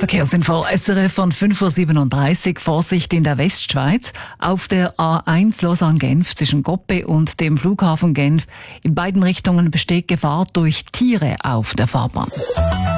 Verkehrsinfo SRF von 5:37 Uhr. Vorsicht in der Westschweiz. Auf der A1 Lausanne-Genf zwischen Goppe und dem Flughafen Genf. In beiden Richtungen besteht Gefahr durch Tiere auf der Fahrbahn.